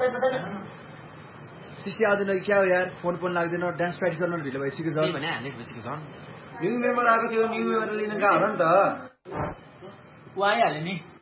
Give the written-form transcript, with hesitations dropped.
sixty आउँदैन कि क्या हो यार फोन लाग्दैन डान्स प्र्याक्टिस गर्न ढिलो भइसक्यो छ भने हाल्ने भइसक्यो छ न्यू मेम्बर आएको थियो न्यू मेम्बर लिन गएको होला नि त ऊ आइहाल्यो नि